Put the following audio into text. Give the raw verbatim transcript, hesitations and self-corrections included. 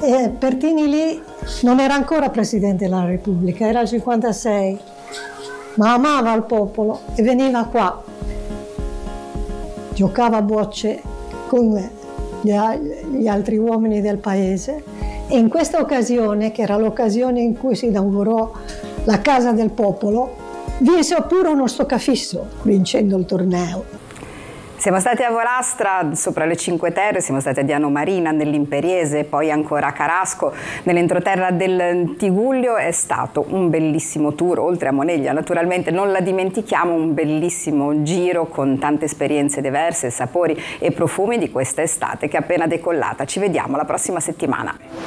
E Pertini lì non era ancora Presidente della Repubblica, era il cinquantasei, ma amava il popolo e veniva qua. Giocava a bocce con gli altri uomini del paese e in questa occasione, che era l'occasione in cui si inaugurò la Casa del Popolo, vinse pure uno stoccafisso vincendo il torneo. Siamo stati a Volastra, sopra le Cinque Terre, siamo stati a Diano Marina, nell'Imperiese, poi ancora a Carasco, nell'entroterra del Tigullio. È stato un bellissimo tour, oltre a Moneglia, naturalmente non la dimentichiamo, un bellissimo giro con tante esperienze diverse, sapori e profumi di questa estate che è appena decollata. Ci vediamo la prossima settimana.